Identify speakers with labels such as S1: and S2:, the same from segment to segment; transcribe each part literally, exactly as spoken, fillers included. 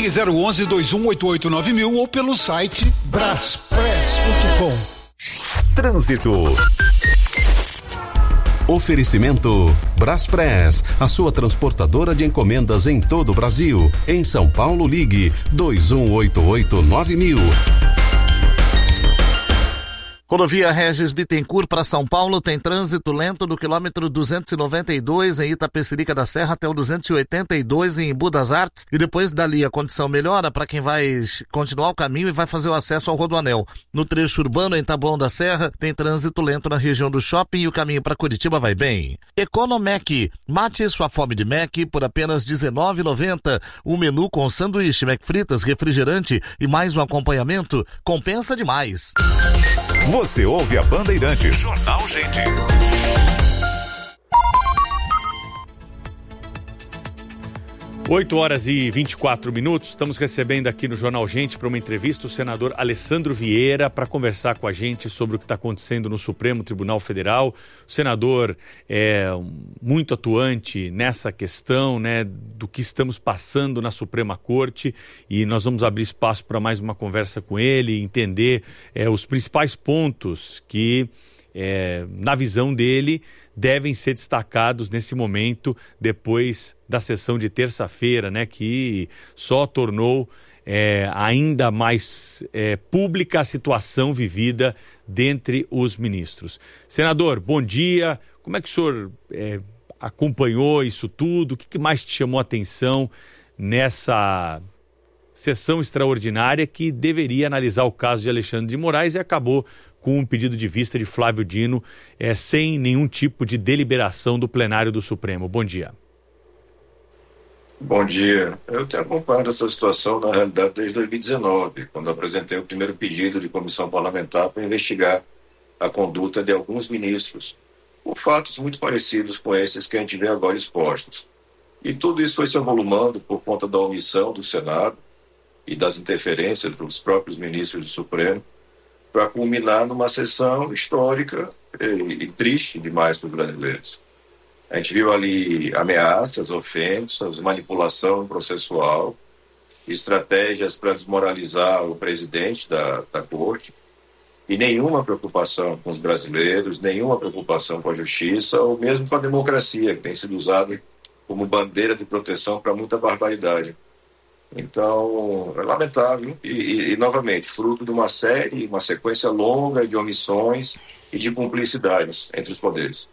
S1: Ligue zero onze, dois um oito oito nove mil ou pelo site braspress ponto com.
S2: Trânsito. Oferecimento Braspress, a sua transportadora de encomendas em todo o Brasil. Em São Paulo, ligue dois um oito oito nove mil.
S3: Rodovia Regis Bittencourt para São Paulo tem trânsito lento do quilômetro duzentos e noventa e dois em Itapecerica da Serra até o duzentos e oitenta e dois em Embu das Artes, e depois dali a condição melhora para quem vai continuar o caminho e vai fazer o acesso ao Rodoanel. No trecho urbano em Taboão da Serra tem trânsito lento na região do shopping e o caminho para Curitiba vai bem. Economec, mate sua fome de Mac por apenas dezenove reais e noventa centavos. O menu com sanduíche, Mac fritas, refrigerante e mais um acompanhamento compensa demais.
S4: Você ouve a Bandeirantes. Jornal Gente.
S5: oito horas e vinte e quatro minutos. Estamos recebendo aqui no Jornal Gente para uma entrevista o senador Alessandro Vieira para conversar com a gente sobre o que está acontecendo no Supremo Tribunal Federal. O senador é muito atuante nessa questão, né, do que estamos passando na Suprema Corte, e nós vamos abrir espaço para mais uma conversa com ele, entender é, os principais pontos que, é, na visão dele, devem ser destacados nesse momento, depois da sessão de terça-feira, né, que só tornou é, ainda mais é, pública a situação vivida dentre os ministros. Senador, bom dia. Como é que o senhor é, acompanhou isso tudo? O que, que mais te chamou a atenção nessa sessão extraordinária que deveria analisar o caso de Alexandre de Moraes e acabou com um pedido de vista de Flávio Dino, é, sem nenhum tipo de deliberação do plenário do Supremo? Bom dia.
S6: Bom dia. Eu tenho acompanhado essa situação, na realidade, desde dois mil e dezenove, quando apresentei o primeiro pedido de comissão parlamentar para investigar a conduta de alguns ministros, por fatos muito parecidos com esses que a gente vê agora expostos. E tudo isso foi se avolumando por conta da omissão do Senado e das interferências dos próprios ministros do Supremo, para culminar numa sessão histórica e, e triste demais para os brasileiros. A gente viu ali ameaças, ofensas, manipulação processual, estratégias para desmoralizar o presidente da, da corte, e nenhuma preocupação com os brasileiros, nenhuma preocupação com a justiça, ou mesmo com a democracia, que tem sido usada como bandeira de proteção para muita barbaridade. Então, é lamentável e, e, e, novamente, fruto de uma série, uma sequência longa de omissões e de cumplicidades entre os poderes.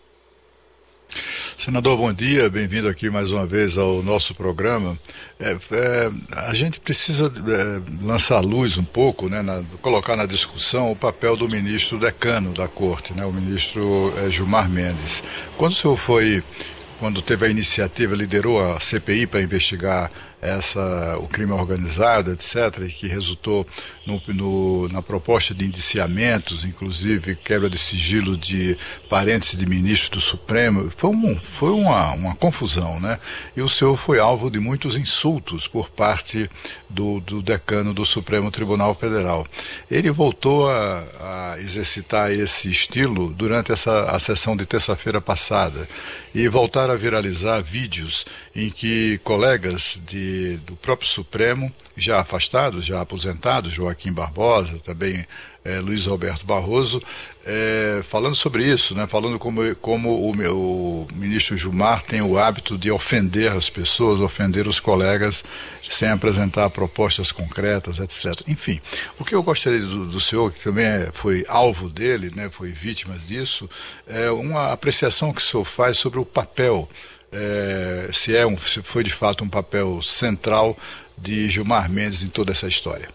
S7: Senador, bom dia, bem-vindo aqui mais uma vez ao nosso programa. É, é, a gente precisa é, lançar luz um pouco, né, na, colocar na discussão o papel do ministro decano da Corte, né, o ministro é, Gilmar Mendes. Quando o senhor foi, quando teve a iniciativa, liderou a C P I para investigar essa, o crime organizado, etcétera, e que resultou no, no, na proposta de indiciamentos, inclusive quebra de sigilo de parentes de ministros do Supremo, foi, um, foi uma, uma confusão, né? E o senhor foi alvo de muitos insultos por parte do, do decano do Supremo Tribunal Federal. Ele voltou a, a exercitar esse estilo durante essa, a sessão de terça-feira passada, e voltaram a viralizar vídeos em que colegas de, do próprio Supremo, já afastados, já aposentados, Joaquim Barbosa, também é, Luiz Roberto Barroso, é, falando sobre isso, né, falando como, como o, o ministro Gilmar tem o hábito de ofender as pessoas, ofender os colegas, sem apresentar propostas concretas, etcétera. Enfim, o que eu gostaria do, do senhor, que também é, foi alvo dele, né, foi vítima disso, é uma apreciação que o senhor faz sobre o papel, é, se, é um, se foi de fato um papel central de Gilmar Mendes em toda essa história.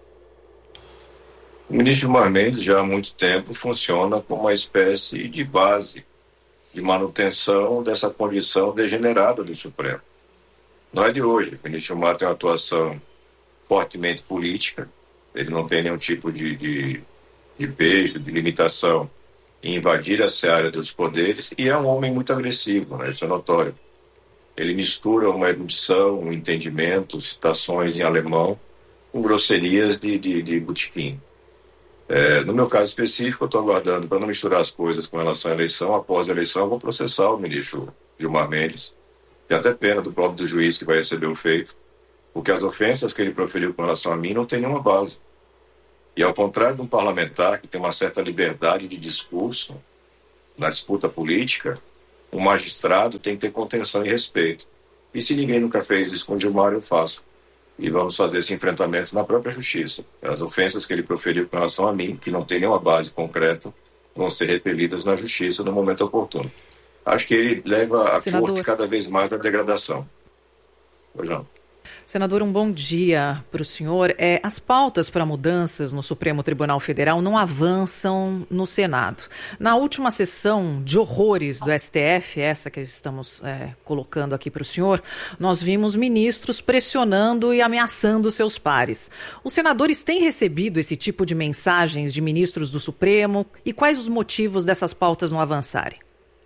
S6: O ministro Gilmar Mendes já há muito tempo funciona como uma espécie de base de manutenção dessa condição degenerada do Supremo. Não é de hoje. O ministro Gilmar tem uma atuação fortemente política, ele não tem nenhum tipo de, de, de beijo, de limitação em invadir a seara dos poderes, e é um homem muito agressivo, né? Isso é notório. Ele mistura uma erudição, um entendimento, citações em alemão, com grosserias de, de, de botequim. É, no meu caso específico, eu estou aguardando para não misturar as coisas com relação à eleição. Após a eleição, eu vou processar o ministro Gilmar Mendes. Tem até pena do próprio do juiz que vai receber o feito, porque as ofensas que ele proferiu com relação a mim não têm nenhuma base. E ao contrário de um parlamentar que tem uma certa liberdade de discurso na disputa política, um magistrado tem que ter contenção e respeito. E se ninguém nunca fez isso com o Gilmar, eu faço. E vamos fazer esse enfrentamento na própria justiça. As ofensas que ele proferiu com relação a mim, que não tem nenhuma base concreta, vão ser repelidas na justiça no momento oportuno. Acho que ele leva a
S8: Senador.
S6: corte cada vez mais à degradação. Pois não.
S8: Senador, um bom dia para o senhor. É, as pautas para mudanças no Supremo Tribunal Federal não avançam no Senado. Na última sessão de horrores do S T F, essa que estamos é, colocando aqui para o senhor, nós vimos ministros pressionando e ameaçando seus pares. Os senadores têm recebido esse tipo de mensagens de ministros do Supremo? E quais os motivos dessas pautas não avançarem?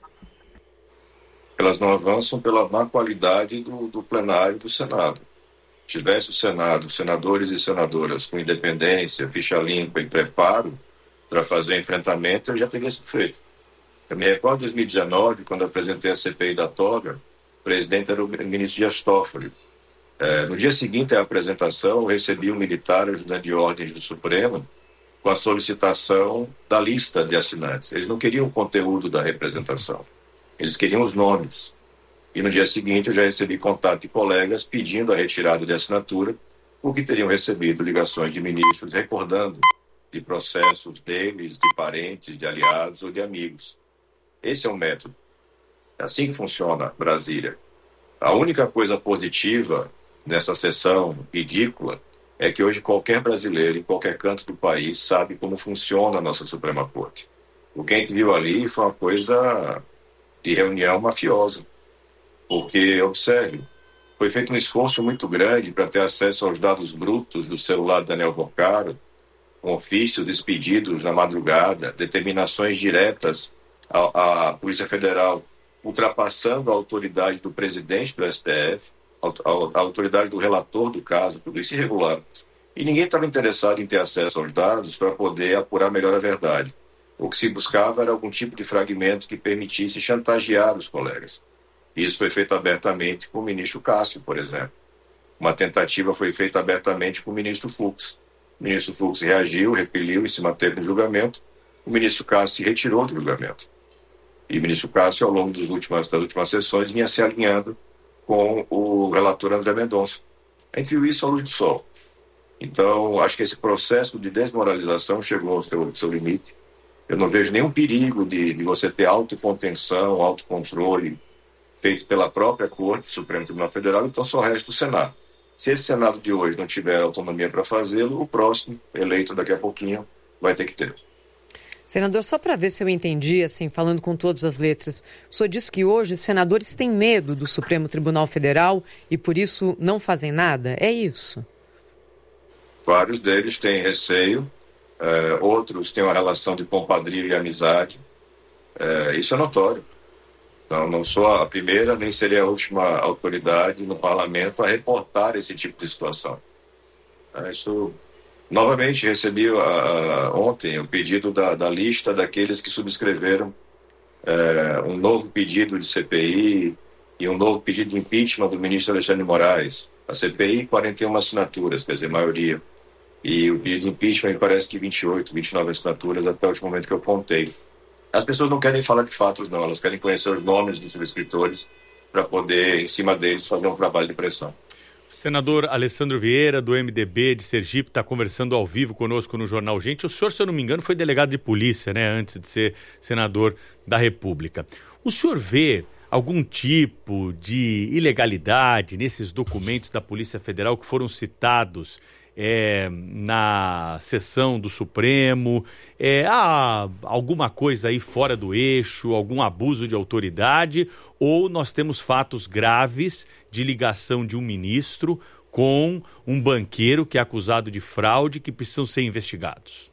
S6: Elas não avançam pela má qualidade do, do plenário do Senado. Tivesse o Senado, senadores e senadoras com independência, ficha limpa e preparo para fazer enfrentamento, eu já teria sido feito. Eu me recordo de dois mil e dezenove, quando apresentei a C P I da toga, o presidente era o ministro Dias Toffoli. É, no dia seguinte à apresentação, eu recebi um militar ajudante de ordens do Supremo com a solicitação da lista de assinantes. Eles não queriam o conteúdo da representação, eles queriam os nomes. E no dia seguinte eu já recebi contato de colegas pedindo a retirada de assinatura, porque teriam recebido ligações de ministros recordando de processos deles, de parentes, de aliados ou de amigos. Esse é o método. É assim que funciona Brasília. A única coisa positiva nessa sessão ridícula é que hoje qualquer brasileiro, em qualquer canto do país, sabe como funciona a nossa Suprema Corte. O que a gente viu ali foi uma coisa de reunião mafiosa. Porque, observe, foi feito um esforço muito grande para ter acesso aos dados brutos do celular de Daniel Vorcaro, com ofícios expedidos na madrugada, determinações diretas à, à Polícia Federal, ultrapassando a autoridade do presidente do S T F, a, a, a autoridade do relator do caso, tudo isso irregular. E ninguém estava interessado em ter acesso aos dados para poder apurar melhor a verdade. O que se buscava era algum tipo de fragmento que permitisse chantagear os colegas. Isso foi feito abertamente com o ministro Cássio, por exemplo. Uma tentativa foi feita abertamente com o ministro Fux. O ministro Fux reagiu, repeliu e se manteve no julgamento. O ministro Cássio se retirou do julgamento. E o ministro Cássio, ao longo das últimas, das últimas sessões, vinha se alinhando com o relator André Mendonça. A gente viu isso à luz do sol. Então, acho que esse processo de desmoralização chegou ao seu, ao seu limite. Eu não vejo nenhum perigo de, de você ter autocontenção, autocontrole, feito pela própria Corte, Supremo Tribunal Federal, então só resta o Senado. Se esse Senado de hoje não tiver autonomia para fazê-lo, o próximo, eleito daqui a pouquinho, vai ter que ter.
S8: Senador, só para ver se eu entendi, assim, falando com todas as letras, o senhor disse que hoje senadores têm medo do Supremo Tribunal Federal e por isso não fazem nada? É isso?
S6: Vários deles têm receio, é, outros têm uma relação de compadrio e amizade. É, isso é notório. Então, não sou a primeira, nem seria a última autoridade no parlamento a reportar esse tipo de situação. É, isso, novamente, recebi a, a, ontem o pedido da, da lista daqueles que subscreveram é, um novo pedido de C P I e um novo pedido de impeachment do ministro Alexandre de Moraes. A C P I, quarenta e uma assinaturas, quer dizer, maioria. E o pedido de impeachment, me parece que vinte e oito, vinte e nove assinaturas até o último momento que eu contei. As pessoas não querem falar de fatos, não. Elas querem conhecer os nomes dos subscritores para poder, em cima deles, fazer um trabalho de pressão.
S5: Senador Alessandro Vieira, do M D B de Sergipe, está conversando ao vivo conosco no Jornal Gente. O senhor, se eu não me engano, foi delegado de polícia, né, antes de ser senador da República. O senhor vê algum tipo de ilegalidade nesses documentos da Polícia Federal que foram citados É, na sessão do Supremo? É, há alguma coisa aí fora do eixo, algum abuso de autoridade, ou nós temos fatos graves de ligação de um ministro com um banqueiro que é acusado de fraude que precisam ser investigados?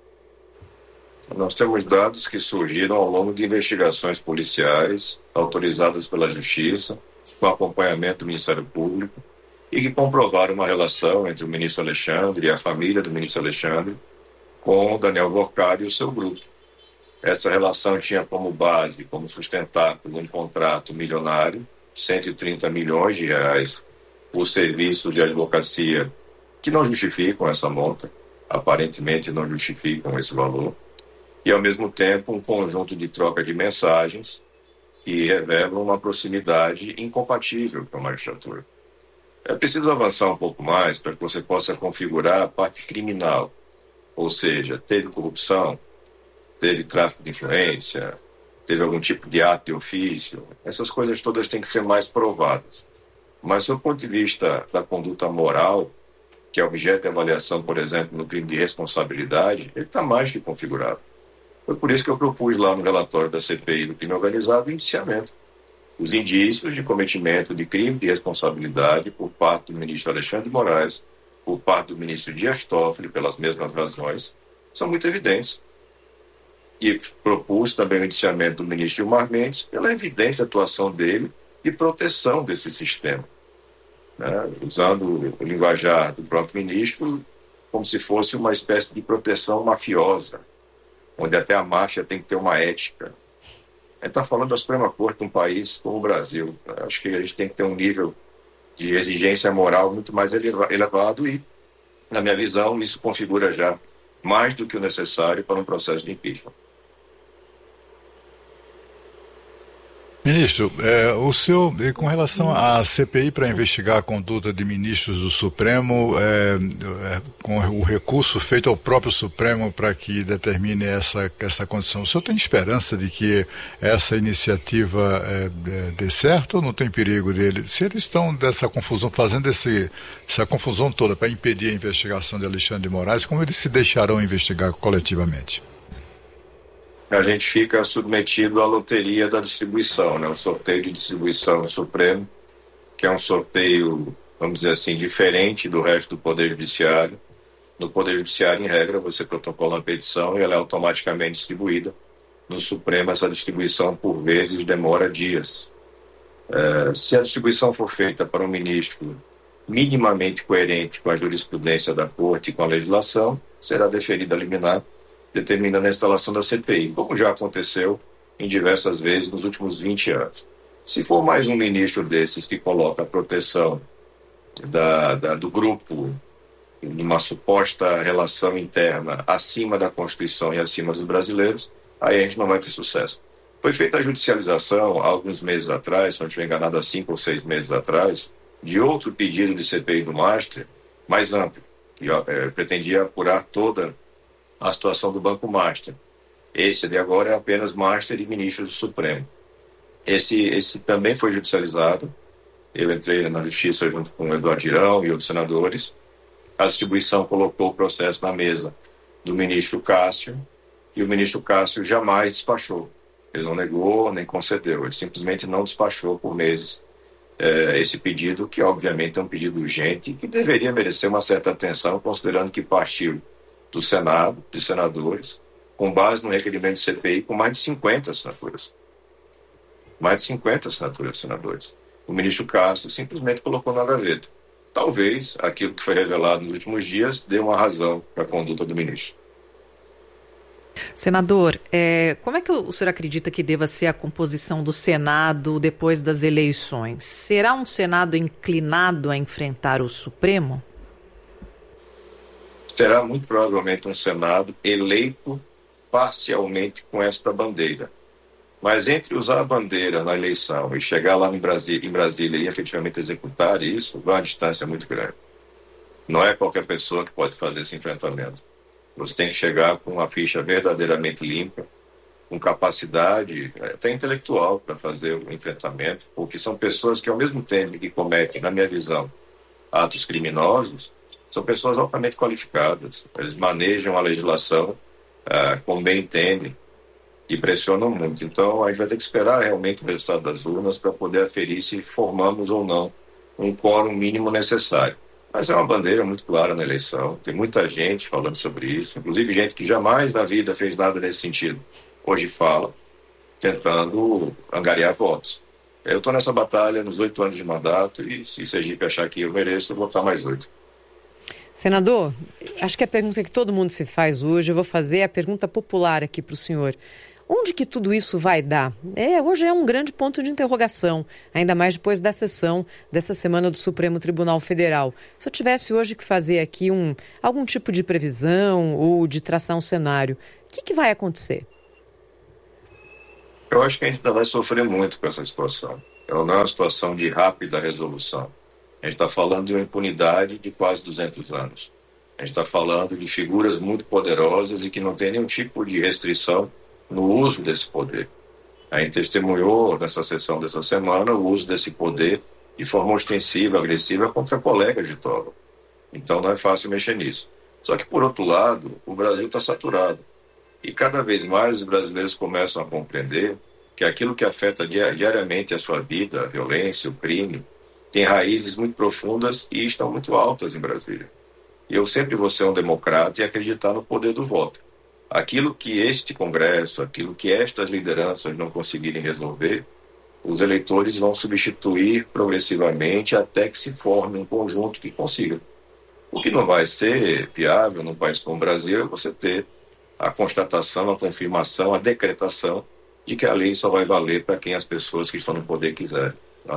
S6: Nós temos dados que surgiram ao longo de investigações policiais autorizadas pela Justiça, com acompanhamento do Ministério Público, e que comprovaram uma relação entre o ministro Alexandre e a família do ministro Alexandre com o Daniel Vorcaro e o seu grupo. Essa relação tinha como base, como sustentáculo, um contrato milionário, cento e trinta milhões de reais por serviços de advocacia que não justificam essa monta, aparentemente não justificam esse valor, e ao mesmo tempo um conjunto de troca de mensagens que revelam uma proximidade incompatível com a magistratura. É preciso avançar um pouco mais para que você possa configurar a parte criminal, ou seja, teve corrupção, teve tráfico de influência, teve algum tipo de ato de ofício, essas coisas todas têm que ser mais provadas. Mas, do ponto de vista da conduta moral, que é objeto de avaliação, por exemplo, no crime de responsabilidade, ele está mais que configurado. Foi por isso que eu propus lá no relatório da C P I do crime organizado o indiciamento. Os indícios de cometimento de crime de responsabilidade por parte do ministro Alexandre de Moraes, por parte do ministro Dias Toffoli, pelas mesmas razões, são muito evidentes. E propus também o indiciamento do ministro Gilmar Mendes pela evidente atuação dele de proteção desse sistema, né? Usando o linguajar do próprio ministro como se fosse uma espécie de proteção mafiosa, onde até a máfia tem que ter uma ética. A gente está falando da Suprema Corte de um país como o Brasil. Acho que a gente tem que ter um nível de exigência moral muito mais elevado e, na minha visão, isso configura já mais do que o necessário para um processo de impeachment.
S7: Ministro, é, o senhor, com relação à C P I para investigar a conduta de ministros do Supremo, é, é, com o recurso feito ao próprio Supremo para que determine essa, essa condição, o senhor tem esperança de que essa iniciativa é, é, dê certo ou não tem perigo dele? Se eles estão dessa confusão, fazendo esse, essa confusão toda para impedir a investigação de Alexandre de Moraes, como eles se deixarão investigar coletivamente?
S6: A gente fica submetido à loteria da distribuição, né? O sorteio de distribuição no Supremo, que é um sorteio, vamos dizer assim, diferente do resto do Poder Judiciário. No Poder Judiciário, em regra, você protocola uma petição e ela é automaticamente distribuída. No Supremo, essa distribuição, por vezes, demora dias. É, se a distribuição for feita para um ministro minimamente coerente com a jurisprudência da Corte e com a legislação, será deferida a liminar, determinando a instalação da C P I, como já aconteceu em diversas vezes nos últimos vinte anos. Se for mais um ministro desses que coloca a proteção da, da, do grupo numa suposta relação interna acima da Constituição e acima dos brasileiros, aí a gente não vai ter sucesso. Foi feita a judicialização há alguns meses atrás, se não estiver enganado, há cinco ou seis meses atrás, de outro pedido de C P I do Master, mais amplo, que é, pretendia apurar toda a situação do Banco Master. Esse de agora é apenas Master e ministros do Supremo. Esse, esse também foi judicializado. Eu entrei na Justiça junto com o Eduardo Girão e outros senadores. A distribuição colocou o processo na mesa do ministro Cássio e o ministro Cássio jamais despachou. Ele não negou nem concedeu, ele simplesmente não despachou por meses eh, esse pedido, que obviamente é um pedido urgente e que deveria merecer uma certa atenção, considerando que partiu do Senado, de senadores, com base no requerimento de C P I, com mais de cinquenta assinaturas. Mais de cinquenta assinaturas de senadores. O ministro Cássio simplesmente colocou na gaveta. Talvez aquilo que foi revelado nos últimos dias dê uma razão para a conduta do ministro.
S8: Senador, é, como é que o senhor acredita que deva ser a composição do Senado depois das eleições? Será um Senado inclinado a enfrentar o Supremo?
S6: Será muito provavelmente um Senado eleito parcialmente com esta bandeira. Mas entre usar a bandeira na eleição e chegar lá em Brasília, em Brasília e efetivamente executar isso, vai uma distância muito grande. Não é qualquer pessoa que pode fazer esse enfrentamento. Você tem que chegar com uma ficha verdadeiramente limpa, com capacidade até intelectual para fazer o enfrentamento, porque são pessoas que, ao mesmo tempo que cometem, na minha visão, atos criminosos, são pessoas altamente qualificadas. Eles manejam a legislação ah, como bem entendem e pressionam muito. Então, a gente vai ter que esperar realmente o resultado das urnas para poder aferir se formamos ou não um quórum mínimo necessário. Mas é uma bandeira muito clara na eleição. Tem muita gente falando sobre isso, inclusive gente que jamais na vida fez nada nesse sentido. Hoje fala, tentando angariar votos. Eu estou nessa batalha nos oito anos de mandato e se Sergipe achar que eu mereço, eu vou votar mais oito.
S9: Senador, acho que a pergunta que todo mundo se faz hoje, eu vou fazer a pergunta popular aqui para o senhor. Onde que tudo isso vai dar? É, hoje é um grande ponto de interrogação, ainda mais depois da sessão dessa semana do Supremo Tribunal Federal. Se eu tivesse hoje que fazer aqui um, algum tipo de previsão ou de traçar um cenário, o que, que vai acontecer?
S6: Eu acho que a gente ainda vai sofrer muito com essa situação. Ela não é uma situação de rápida resolução. A gente está falando de uma impunidade de quase duzentos anos. A gente está falando de figuras muito poderosas e que não tem nenhum tipo de restrição no uso desse poder. A gente testemunhou nessa sessão dessa semana o uso desse poder de forma ostensiva, agressiva contra colegas de Toga. Então não é fácil mexer nisso. Só que, por outro lado, o Brasil está saturado. E cada vez mais os brasileiros começam a compreender que aquilo que afeta diariamente a sua vida, a violência, o crime, tem raízes muito profundas e estão muito altas em Brasília. E eu sempre vou ser um democrata e acreditar no poder do voto. Aquilo que este Congresso, aquilo que estas lideranças não conseguirem resolver, os eleitores vão substituir progressivamente até que se forme um conjunto que consiga. O que não vai ser viável num país como o Brasil é você ter a constatação, a confirmação, a decretação de que a lei só vai valer para quem as pessoas que estão no poder quiserem.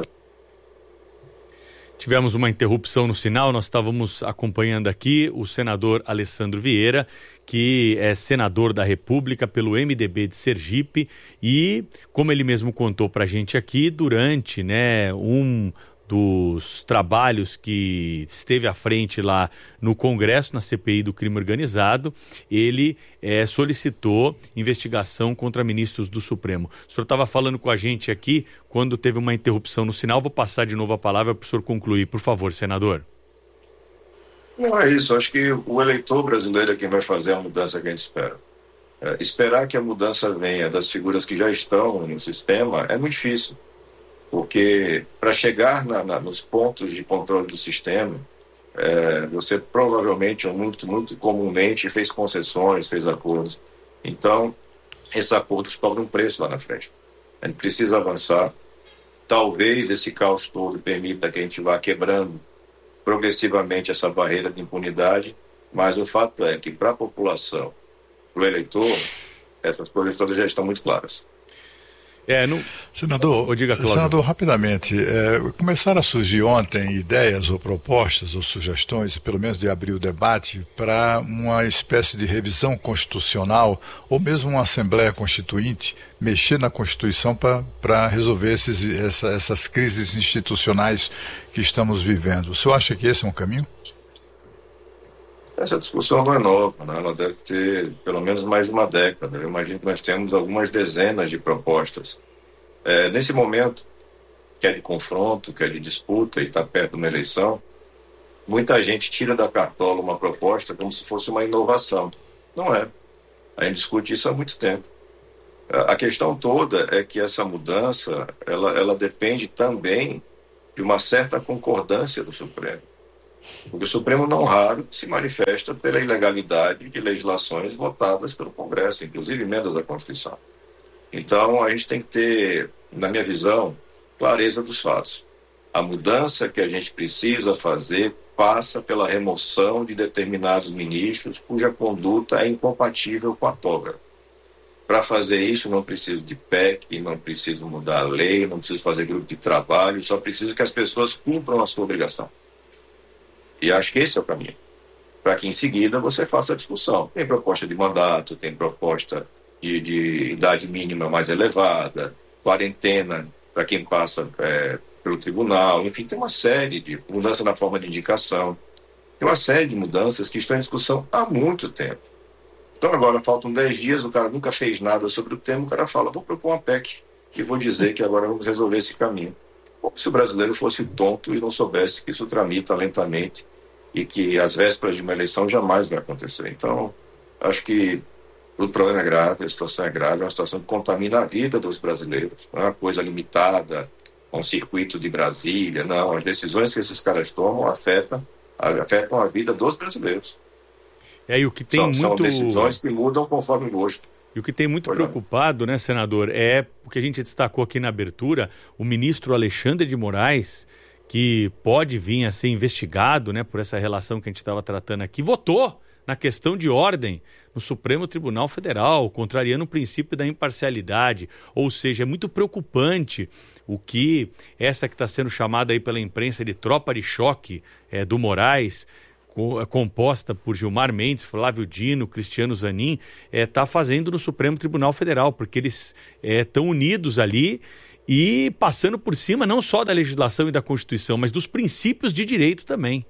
S5: Tivemos uma interrupção no sinal, nós estávamos acompanhando aqui o senador Alessandro Vieira, que é senador da República pelo M D B de Sergipe e, como ele mesmo contou para a gente aqui, durante né, um dos trabalhos que esteve à frente lá no Congresso, na C P I do crime organizado, ele é, solicitou investigação contra ministros do Supremo. O senhor estava falando com a gente aqui quando teve uma interrupção no sinal. Vou passar de novo a palavra para o senhor concluir, por favor, senador.
S6: Não é isso, acho que o eleitor brasileiro é quem vai fazer a mudança que a gente espera. É, esperar que a mudança venha das figuras que já estão no sistema é muito difícil. Porque para chegar na, na, nos pontos de controle do sistema, é, você provavelmente, ou muito, muito comumente, fez concessões, fez acordos. Então, esses acordos cobram um preço lá na frente. A gente precisa avançar. Talvez esse caos todo permita que a gente vá quebrando progressivamente essa barreira de impunidade, mas o fato é que para a população, para o eleitor, essas coisas todas já estão muito claras.
S5: É, no...
S7: Senador, diga, senador, rapidamente, é, começaram a surgir ontem ideias ou propostas ou sugestões, pelo menos de abrir o debate, para uma espécie de revisão constitucional ou mesmo uma Assembleia Constituinte mexer na Constituição para resolver esses, essa, essas crises institucionais que estamos vivendo. O senhor acha que esse é um caminho?
S6: Essa discussão não é nova, né? Ela deve ter pelo menos mais de uma década. Eu imagino que nós temos algumas dezenas de propostas. É, nesse momento, que é de confronto, que é de disputa e está perto de uma eleição, muita gente tira da cartola uma proposta como se fosse uma inovação. Não é. A gente discute isso há muito tempo. A questão toda é que essa mudança, ela, ela depende também de uma certa concordância do Supremo. Porque o Supremo não raro se manifesta pela ilegalidade de legislações votadas pelo Congresso, inclusive emendas da Constituição. Então a gente tem que ter, na minha visão, clareza dos fatos. A mudança que a gente precisa fazer passa pela remoção de determinados ministros cuja conduta é incompatível com a toga. Para fazer isso não preciso de P E C, não preciso mudar a lei, não preciso fazer grupo de trabalho, só preciso que as pessoas cumpram a sua obrigação. E acho que esse é o caminho. Para que em seguida você faça a discussão. Tem proposta de mandato, tem proposta de, de idade mínima mais elevada, quarentena para quem passa é, pelo tribunal, enfim, tem uma série de mudança na forma de indicação. Tem uma série de mudanças que estão em discussão há muito tempo. Então agora faltam dez dias, o cara nunca fez nada sobre o tema, o cara fala, vou propor uma P E C e vou dizer que agora vamos resolver esse caminho. Como se o brasileiro fosse tonto e não soubesse que isso tramita lentamente e que às vésperas de uma eleição jamais vai acontecer. Então, acho que o problema é grave, a situação é grave, é uma situação que contamina a vida dos brasileiros. Não é uma coisa limitada a um circuito de Brasília, não. As decisões que esses caras tomam afetam, afetam a vida dos brasileiros.
S5: É, e o que tem
S6: são,
S5: muito...
S6: são decisões que mudam conforme o gosto.
S5: E o que tem muito preocupado, né, senador, é o que a gente destacou aqui na abertura, o ministro Alexandre de Moraes, que pode vir a ser investigado, né, por essa relação que a gente estava tratando aqui, votou na questão de ordem no Supremo Tribunal Federal, contrariando o princípio da imparcialidade. Ou seja, é muito preocupante o que essa que está sendo chamada aí pela imprensa de tropa de choque é, do Moraes, co- composta por Gilmar Mendes, Flávio Dino, Cristiano Zanin, está é, fazendo no Supremo Tribunal Federal, porque eles estão é, unidos ali e passando por cima não só da legislação e da Constituição, mas dos princípios de direito também.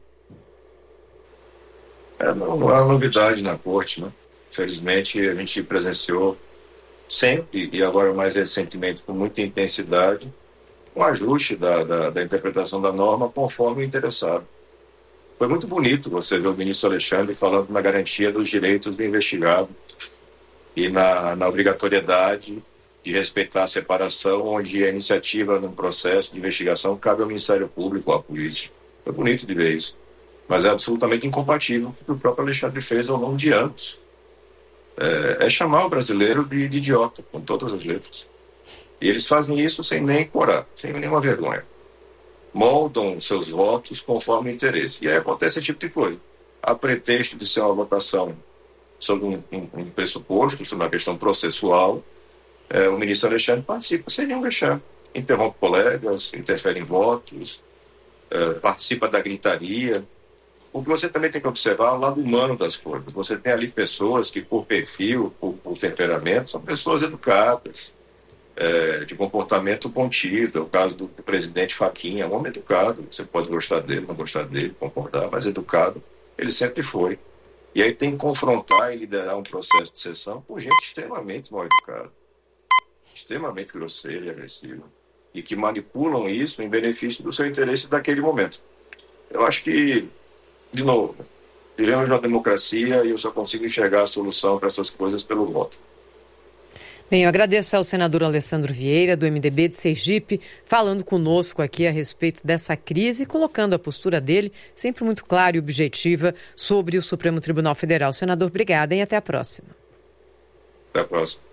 S6: É, não, não há novidade na corte, né? Infelizmente, a gente presenciou sempre, e agora mais recentemente com muita intensidade, um ajuste da, da, da interpretação da norma conforme o interessado. Foi muito bonito você ver o ministro Alexandre falando na garantia dos direitos do investigado e na, na obrigatoriedade de respeitar a separação, onde a iniciativa num processo de investigação cabe ao Ministério Público ou à polícia. Foi bonito de ver isso. Mas é absolutamente incompatível com o que o próprio Alexandre fez ao longo de anos. É, é chamar o brasileiro de, de idiota, com todas as letras. E eles fazem isso sem nem corar, sem nenhuma vergonha. Moldam seus votos conforme o interesse. E aí acontece esse tipo de coisa. A pretexto de ser uma votação sobre um, um, um pressuposto, sobre uma questão processual, é, o ministro Alexandre participa sem nenhum vexame. Interrompe colegas, interfere em votos, é, participa da gritaria. O que você também tem que observar é o lado humano das coisas. Você tem ali pessoas que, por perfil, por, por temperamento, são pessoas educadas, é, de comportamento contido. É o caso do presidente Fachin, é um homem educado. Você pode gostar dele, não gostar dele, concordar, mas educado ele sempre foi. E aí tem que confrontar e liderar um processo de sessão por gente extremamente mal educada, extremamente grosseira e agressiva, e que manipulam isso em benefício do seu interesse daquele momento. Eu acho que, de novo, vivemos uma democracia e eu só consigo enxergar a solução para essas coisas pelo voto.
S9: Bem, eu agradeço ao senador Alessandro Vieira, do M D B de Sergipe, falando conosco aqui a respeito dessa crise e colocando a postura dele, sempre muito clara e objetiva, sobre o Supremo Tribunal Federal. Senador, obrigada e até a próxima.
S6: Até a próxima.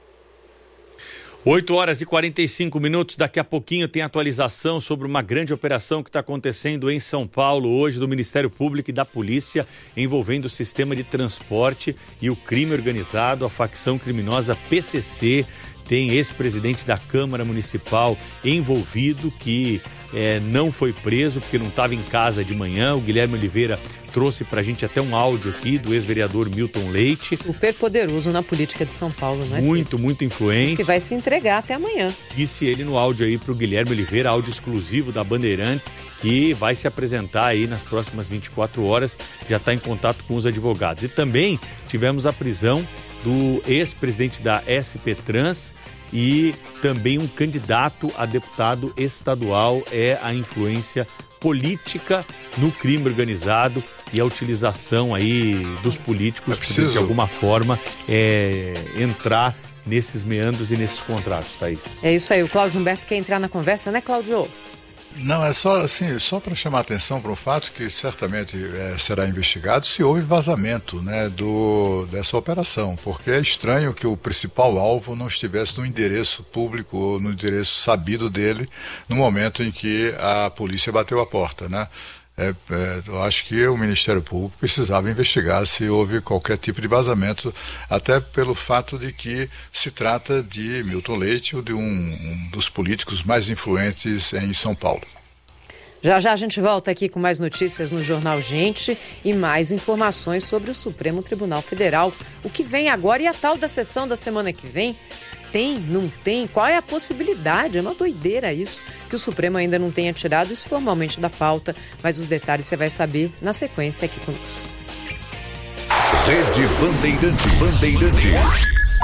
S5: oito horas e quarenta e cinco minutos, daqui a pouquinho tem atualização sobre uma grande operação que está acontecendo em São Paulo hoje do Ministério Público e da Polícia, envolvendo o sistema de transporte e o crime organizado, a facção criminosa P C C. Tem ex-presidente da Câmara Municipal envolvido que é, não foi preso porque não estava em casa de manhã. O Guilherme Oliveira trouxe pra gente até um áudio aqui do ex-vereador Milton Leite.
S9: Super poderoso na política de São Paulo, não é?
S5: Muito, muito influente.
S9: Diz que vai se entregar até amanhã.
S5: Disse ele no áudio aí pro Guilherme Oliveira, áudio exclusivo da Bandeirantes, que vai se apresentar aí nas próximas vinte e quatro horas, já está em contato com os advogados. E também tivemos a prisão do ex-presidente da S P Trans e também um candidato a deputado estadual. É a influência política no crime organizado e a utilização aí dos políticos para, de alguma forma, é, entrar nesses meandros e nesses contratos, Thaís.
S9: É isso aí, o Cláudio Humberto quer entrar na conversa, né, Cláudio?
S7: Não, é só assim, só para chamar a atenção para o fato que certamente é, será investigado se houve vazamento, né, do, dessa operação, porque é estranho que o principal alvo não estivesse no endereço público ou no endereço sabido dele no momento em que a polícia bateu a porta, né? É, é, eu acho que o Ministério Público precisava investigar se houve qualquer tipo de vazamento, até pelo fato de que se trata de Milton Leite, ou de um, um dos políticos mais influentes em São Paulo.
S9: Já já a gente volta aqui com mais notícias no Jornal Gente e mais informações sobre o Supremo Tribunal Federal. O que vem agora e a tal da sessão da semana que vem? Tem, não tem? Qual é a possibilidade? É uma doideira isso, que o Supremo ainda não tenha tirado isso formalmente da pauta, mas os detalhes você vai saber na sequência aqui conosco.
S4: Rede Bandeirantes. Bandeirantes.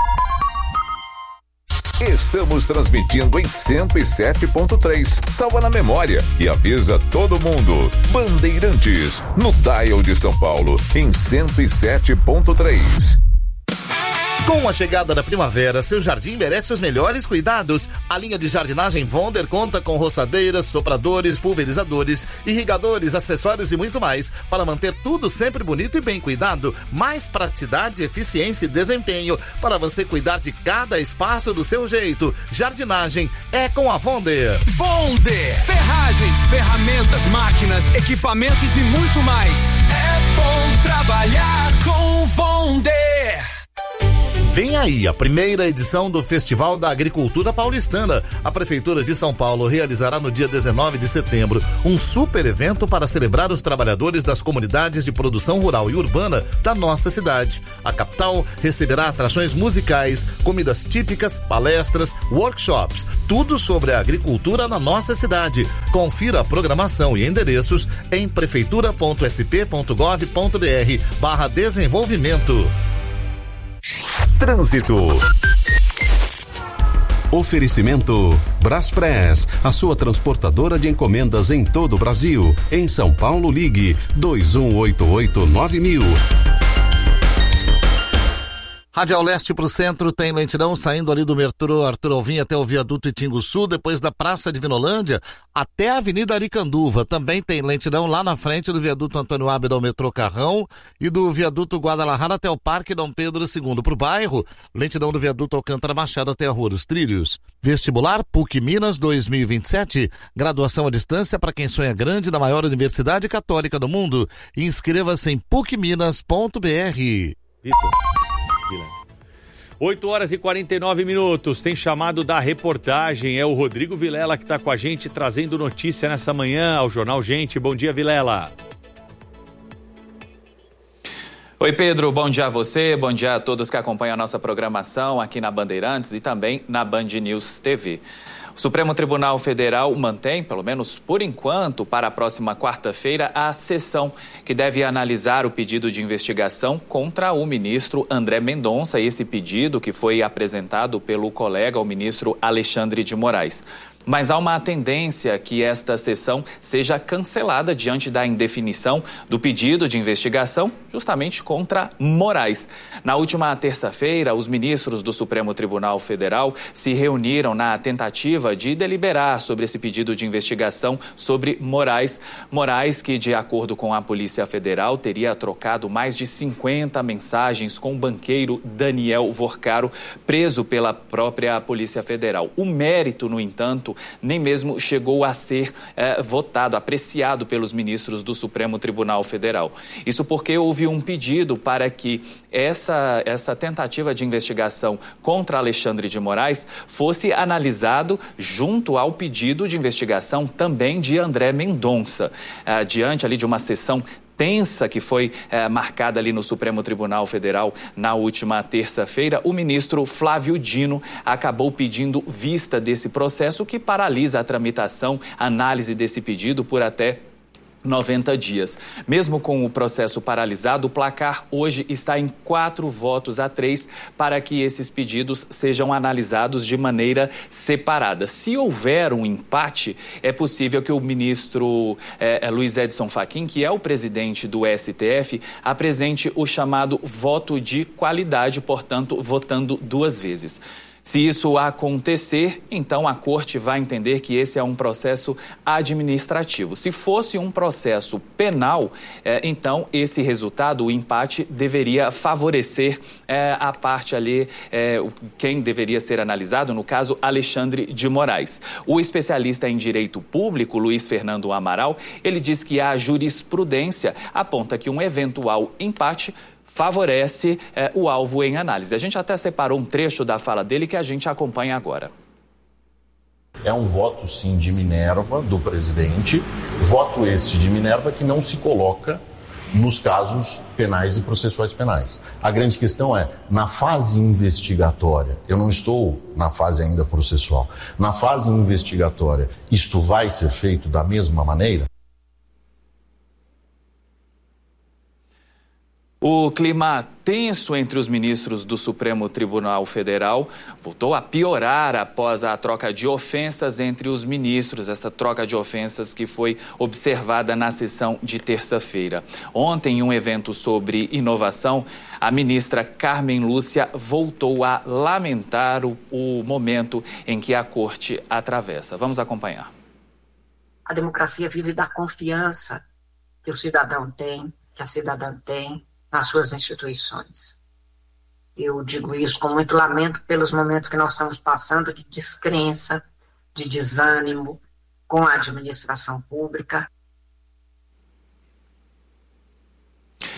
S4: Estamos transmitindo em cento e sete ponto três. Salva na memória e avisa todo mundo. Bandeirantes, no dial de São Paulo, em cento e sete ponto três.
S3: Com a chegada da primavera, seu jardim merece os melhores cuidados. A linha de jardinagem Vonder conta com roçadeiras, sopradores, pulverizadores, irrigadores, acessórios e muito mais para manter tudo sempre bonito e bem cuidado. Mais praticidade, eficiência e desempenho para você cuidar de cada espaço do seu jeito. Jardinagem é com a Vonder.
S10: Vonder, ferragens, ferramentas, máquinas, equipamentos e muito mais. É bom trabalhar com
S3: aí a primeira edição do Festival da Agricultura Paulistana. A Prefeitura de São Paulo realizará no dia dezenove de setembro um super evento para celebrar os trabalhadores das comunidades de produção rural e urbana da nossa cidade. A capital receberá atrações musicais, comidas típicas, palestras, workshops, tudo sobre a agricultura na nossa cidade. Confira a programação e endereços em prefeitura ponto s p ponto gov ponto b r barra desenvolvimento.
S2: Trânsito. Oferecimento Braspress, a sua transportadora de encomendas em todo o Brasil. Em São Paulo, ligue dois um oito oito nove mil.
S3: Radial Leste para o centro tem lentidão saindo ali do metrô Arthur Alvim até o viaduto Itinguçu, depois da Praça de Vinolândia até a Avenida Aricanduva. Também tem lentidão lá na frente do viaduto Antônio Ábida ao metrô Carrão e do viaduto Guadalajara até o Parque Dom Pedro segundo. Para o bairro, lentidão do viaduto Alcântara Machado até a Rua dos Trilhos. Vestibular P U C Minas dois mil e vinte e sete, graduação à distância para quem sonha grande na maior universidade católica do mundo. Inscreva-se em puc minas ponto b r.
S5: Vitor. oito horas e quarenta e nove minutos, tem chamado da reportagem, é o Rodrigo Vilela que está com a gente trazendo notícia nessa manhã ao Jornal Gente. Bom dia, Vilela.
S11: Oi, Pedro, bom dia a você, bom dia a todos que acompanham a nossa programação aqui na Bandeirantes e também na Band News T V. O Supremo Tribunal Federal mantém, pelo menos por enquanto, para a próxima quarta-feira, a sessão que deve analisar o pedido de investigação contra o ministro André Mendonça, esse pedido que foi apresentado pelo colega, o ministro Alexandre de Moraes. Mas há uma tendência que esta sessão seja cancelada diante da indefinição do pedido de investigação justamente contra Moraes. Na última terça-feira, os ministros do Supremo Tribunal Federal se reuniram na tentativa de deliberar sobre esse pedido de investigação sobre Moraes. Moraes, que de acordo com a Polícia Federal, teria trocado mais de cinquenta mensagens com o banqueiro Daniel Vorcaro, preso pela própria Polícia Federal. O mérito, no entanto, nem mesmo chegou a ser eh, votado, apreciado pelos ministros do Supremo Tribunal Federal. Isso porque houve um pedido para que essa, essa tentativa de investigação contra Alexandre de Moraes fosse analisado junto ao pedido de investigação também de André Mendonça, eh, diante ali de uma sessão tensa que foi eh, marcada ali no Supremo Tribunal Federal na última terça-feira, o ministro Flávio Dino acabou pedindo vista desse processo que paralisa a tramitação, a análise desse pedido por até noventa dias. Mesmo com o processo paralisado, o placar hoje está em quatro votos a três para que esses pedidos sejam analisados de maneira separada. Se houver um empate, é possível que o ministro eh, Luiz Edson Fachin, que é o presidente do S T F, apresente o chamado voto de qualidade, portanto, votando duas vezes. Se isso acontecer, então a Corte vai entender que esse é um processo administrativo. Se fosse um processo penal, eh, então esse resultado, o empate, deveria favorecer eh, a parte ali, eh, quem deveria ser analisado, no caso, Alexandre de Moraes. O especialista em direito público, Luiz Fernando Amaral, ele diz que a jurisprudência aponta que um eventual empate favorece eh, o alvo em análise. A gente até separou um trecho da fala dele que a gente acompanha agora.
S12: É um voto, sim, de Minerva, do presidente, voto este de Minerva que não se coloca nos casos penais e processuais penais. A grande questão é, na fase investigatória, eu não estou na fase ainda processual, na fase investigatória, isto vai ser feito da mesma maneira?
S11: O clima tenso entre os ministros do Supremo Tribunal Federal voltou a piorar após a troca de ofensas entre os ministros, essa troca de ofensas que foi observada na sessão de terça-feira. Ontem, em um evento sobre inovação, a ministra Carmen Lúcia voltou a lamentar o, o momento em que a Corte atravessa. Vamos acompanhar.
S13: A democracia vive da confiança que o cidadão tem, que a cidadã tem nas suas instituições. Eu digo isso com muito lamento pelos momentos que nós estamos passando de descrença, de desânimo com a administração pública.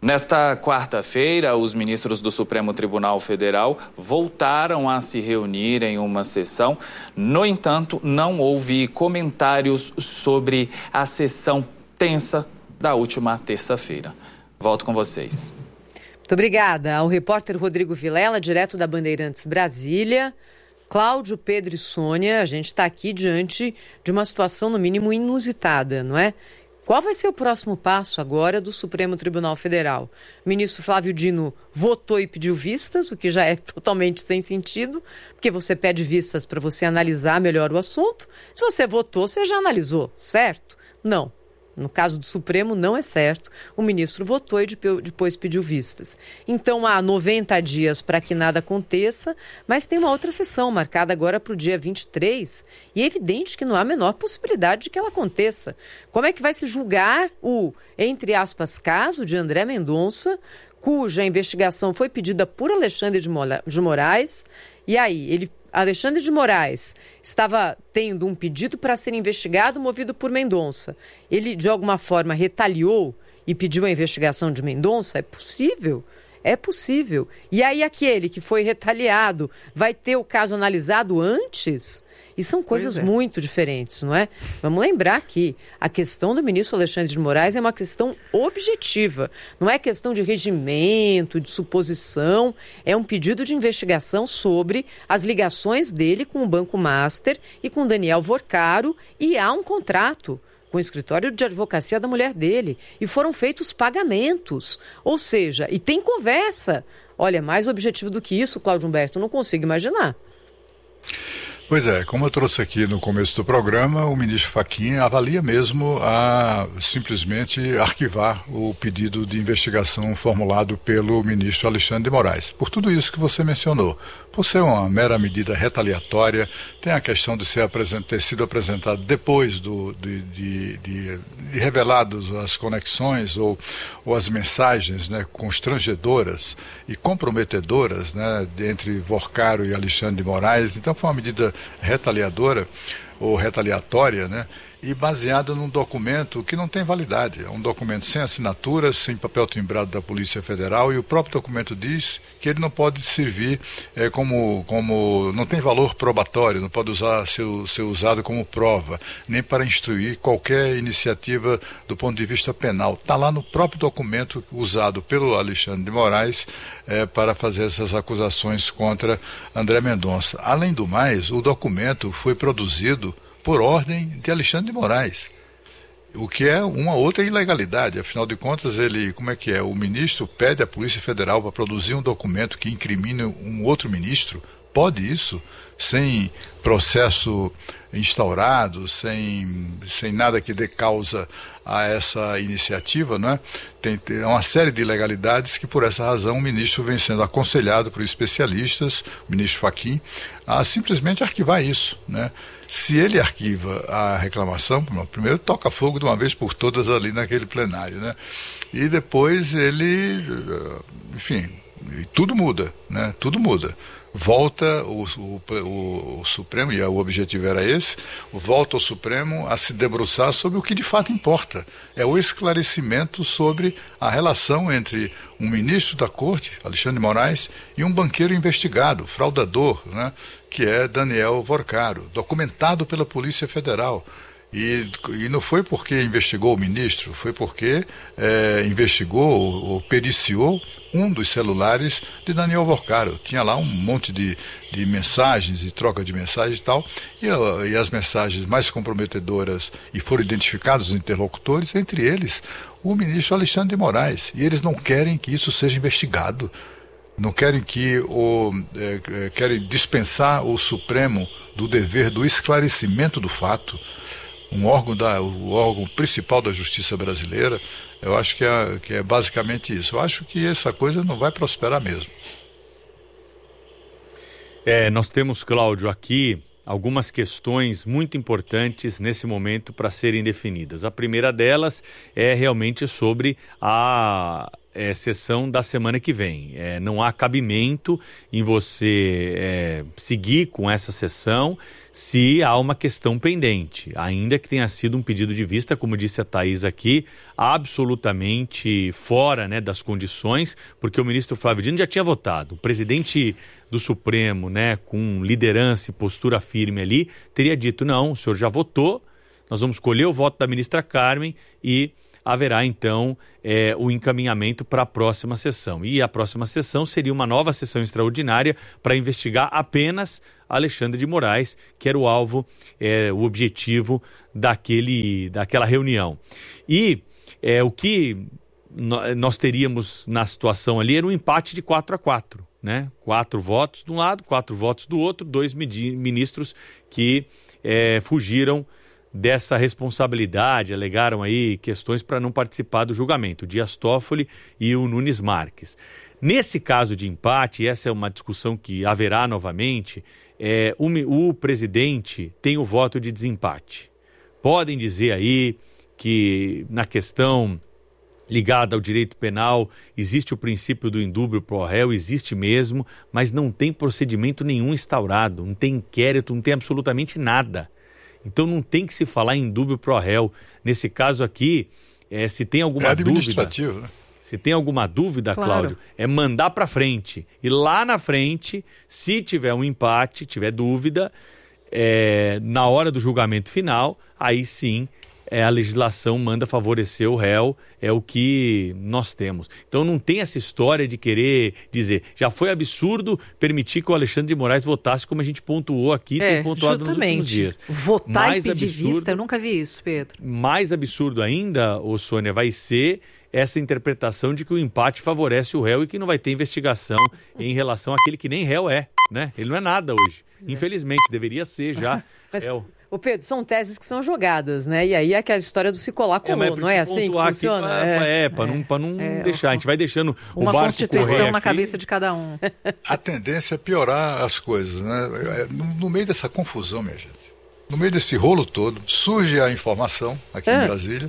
S11: Nesta quarta-feira, os ministros do Supremo Tribunal Federal voltaram a se reunir em uma sessão. No entanto, não houve comentários sobre a sessão tensa da última terça-feira. Volto com vocês.
S9: Muito obrigada ao repórter Rodrigo Vilela, direto da Bandeirantes Brasília. Cláudio, Pedro e Sônia, a gente está aqui diante de uma situação, no mínimo, inusitada, não é? Qual vai ser o próximo passo agora do Supremo Tribunal Federal? O ministro Flávio Dino votou e pediu vistas, o que já é totalmente sem sentido, porque você pede vistas para você analisar melhor o assunto. Se você votou, você já analisou, certo? Não. No caso do Supremo, não é certo. O ministro votou e depois pediu vistas. Então, há noventa dias para que nada aconteça, mas tem uma outra sessão marcada agora para o dia vinte e três, e é evidente que não há a menor possibilidade de que ela aconteça. Como é que vai se julgar o, entre aspas, caso de André Mendonça, cuja investigação foi pedida por Alexandre de Moraes, e aí, ele... Alexandre de Moraes estava tendo um pedido para ser investigado movido por Mendonça. Ele, de alguma forma, retaliou e pediu a investigação de Mendonça? É possível? É possível. E aí aquele que foi retaliado vai ter o caso analisado antes? E são coisas é. muito diferentes, não é? Vamos lembrar que a questão do ministro Alexandre de Moraes é uma questão objetiva. Não é questão de regimento, de suposição. É um pedido de investigação sobre as ligações dele com o Banco Master e com Daniel Vorcaro. E há um contrato com o escritório de advocacia da mulher dele. E foram feitos pagamentos. Ou seja, e tem conversa. Olha, mais objetivo do que isso, Cláudio Humberto, não consigo imaginar.
S7: Pois é, como eu trouxe aqui no começo do programa, o ministro Fachin avalia mesmo a simplesmente arquivar o pedido de investigação formulado pelo ministro Alexandre de Moraes. Por tudo isso que você mencionou. Por ser uma mera medida retaliatória, tem a questão de ser apresent... ter sido apresentado depois do, de, de, de, de revelados as conexões ou, ou as mensagens, né, constrangedoras e comprometedoras, né, entre Vorcaro e Alexandre de Moraes. Então foi uma medida retaliadora ou retaliatória, né? E baseada num documento que não tem validade. É um documento sem assinatura, sem papel timbrado da Polícia Federal, e o próprio documento diz que ele não pode servir é, como, como... não tem valor probatório, não pode usar, ser, ser usado como prova, nem para instruir qualquer iniciativa do ponto de vista penal. Está lá no próprio documento usado pelo Alexandre de Moraes é, para fazer essas acusações contra André Mendonça. Além do mais, o documento foi produzido por ordem de Alexandre de Moraes, o que é uma outra ilegalidade. Afinal de contas, ele, como é que é? O ministro pede à Polícia Federal para produzir um documento que incrimine um outro ministro? Pode isso? Sem processo instaurado, sem, sem nada que dê causa a essa iniciativa, não é? Tem, tem uma série de ilegalidades que, por essa razão, o ministro vem sendo aconselhado por especialistas, o ministro Fachin, a simplesmente arquivar isso, né? Se ele arquiva a reclamação, primeiro toca fogo de uma vez por todas ali naquele plenário, né? E depois ele, enfim, tudo muda, né? Tudo muda. Volta o, o, o Supremo, e o objetivo era esse, volta o Supremo a se debruçar sobre o que de fato importa. É o esclarecimento sobre a relação entre um ministro da Corte, Alexandre de Moraes, e um banqueiro investigado, fraudador, né, que é Daniel Vorcaro, documentado pela Polícia Federal. E, e não foi porque investigou o ministro, foi porque é, investigou ou, ou periciou um dos celulares de Daniel Vorcaro. Tinha lá um monte de, de mensagens e troca de mensagens e tal, e, e as mensagens mais comprometedoras, e foram identificados os interlocutores, entre eles o ministro Alexandre de Moraes. E eles não querem que isso seja investigado, não querem que o, é, querem dispensar o Supremo do dever do esclarecimento do fato. Um órgão da, o órgão principal da justiça brasileira. Eu acho que é, que é basicamente isso. Eu acho que essa coisa não vai prosperar mesmo.
S5: É, nós temos, Cláudio, aqui algumas questões muito importantes nesse momento para serem definidas. A primeira delas é realmente sobre a, é, sessão da semana que vem. É, não há cabimento em você é, seguir com essa sessão se há uma questão pendente, ainda que tenha sido um pedido de vista, como disse a Thaís aqui, absolutamente fora, né, das condições, porque o ministro Flávio Dino já tinha votado. O presidente do Supremo, né, com liderança e postura firme ali, teria dito, não, o senhor já votou, nós vamos escolher o voto da ministra Carmen e haverá então é, o encaminhamento para a próxima sessão. E a próxima sessão seria uma nova sessão extraordinária para investigar apenas Alexandre de Moraes, que era o alvo, é, o objetivo daquele, daquela reunião. E é, o que no, nós teríamos na situação ali era um empate de quatro a quatro. Né? Quatro votos de um lado, quatro votos do outro, dois ministros que é, fugiram dessa responsabilidade, alegaram aí questões para não participar do julgamento, o Dias Toffoli e o Nunes Marques. Nesse caso de empate, essa é uma discussão que haverá novamente, é, o, o presidente tem o voto de desempate. Podem dizer aí que na questão ligada ao direito penal existe o princípio do indúbio pro réu, existe mesmo, mas não tem procedimento nenhum instaurado, não tem inquérito, não tem absolutamente nada. Então não tem que se falar em indúbio pro réu. Nesse caso aqui, é, se tem alguma
S7: é administrativo,
S5: dúvida...
S7: né?
S5: Se tem alguma dúvida, claro, Cláudio, é mandar para frente. E lá na frente, se tiver um empate, tiver dúvida, é, na hora do julgamento final, aí sim é, a legislação manda favorecer o réu, é o que nós temos. Então não tem essa história de querer dizer, já foi absurdo permitir que o Alexandre de Moraes votasse como a gente pontuou aqui,
S8: é,
S5: tem pontuado
S8: justamente.
S5: nos últimos dias.
S8: Votar
S5: mais
S8: e pedir
S5: absurdo,
S8: vista, eu nunca vi isso, Pedro.
S5: Mais absurdo ainda, ô Sônia, vai ser essa interpretação de que o empate favorece o réu e que não vai ter investigação em relação àquele que nem réu é, né? Ele não é nada hoje. É. Infelizmente, deveria ser já.
S9: Mas,
S5: réu.
S9: Ô Pedro, são teses que são jogadas, né? E aí é aquela história do se colar colou, é, não é assim que funciona?
S5: Pra, é, é para não, pra não é, deixar, a gente vai deixando o barco
S8: constituição na
S5: aqui.
S8: Cabeça de cada um.
S7: A tendência é piorar as coisas, né? No, no meio dessa confusão, minha gente, no meio desse rolo todo, surge a informação aqui é. em Brasília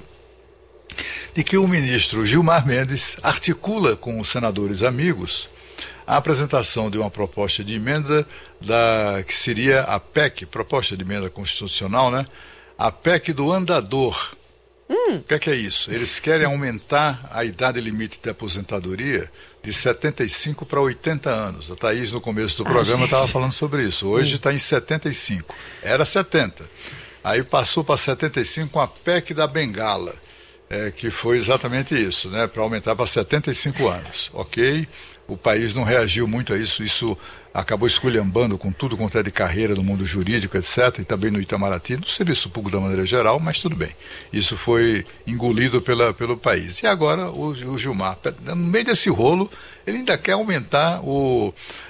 S7: de que o ministro Gilmar Mendes articula com os senadores amigos a apresentação de uma proposta de emenda da, que seria a P E C, proposta de emenda constitucional, né? A P E C do andador. Hum. O que é, que é isso? Eles querem aumentar a idade limite de aposentadoria de setenta e cinco para oitenta anos. A Thaís, no começo do programa, estava ah, falando sobre isso. Hoje está em setenta e cinco. Era setenta. Aí passou para setenta e cinco com a P E C da Bengala. É, que foi exatamente isso, né, para aumentar para setenta e cinco anos, ok? O país não reagiu muito a isso, isso acabou esculhambando com tudo quanto é de carreira no mundo jurídico, etcétera, e também no Itamaraty, no serviço público da maneira geral, mas tudo bem. Isso foi engolido pela, pelo país. E agora o, o Gilmar, no meio desse rolo, ele ainda quer aumentar o...